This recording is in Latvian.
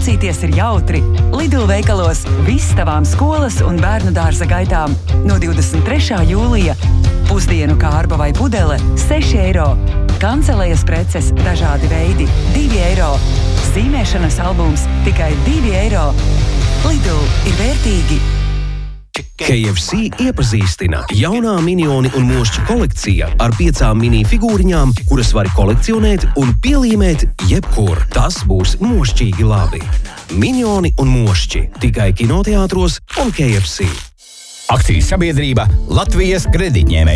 Mocīties ir jautri. Lidl veikalos viss tavām skolas un bērnu dārza gaitām. No 23. jūlija pusdienu kārba vai pudele 6 eiro. Kancelējas preces dažādi veidi 2 eiro. Zīmēšanas albums tikai 2 eiro. Lidl ir vērtīgi. KFC iepazīstina jaunā Minioni un Mošķi kolekcija ar 5 mini figūriņām, kuras var kolekcionēt un pielīmēt jebkur. Tas būs mošķīgi labi. Minioni un Mošķi tikai kinoteātros un KFC. Akcijas sabiedrība Latvijas kredītņēmēji.